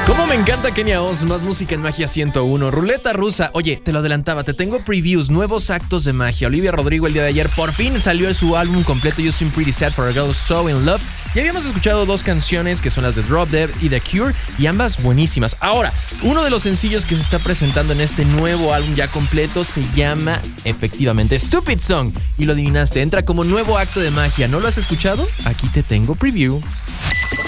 Cómo me encanta Kenia Oz, más música en Magia 101. Ruleta rusa. Oye, te lo adelantaba, te tengo previews, nuevos actos de magia. Olivia Rodrigo el día de ayer por fin salió su álbum completo, You Seem Pretty Sad for a Girl So In Love. Ya habíamos escuchado dos canciones que son las de Drop Dead y The Cure, y ambas buenísimas. Ahora, uno de los sencillos que se está presentando en este nuevo álbum ya completo se llama efectivamente Stupid Song. Y lo adivinaste, entra como nuevo acto de magia. ¿No lo has escuchado? Aquí te tengo preview.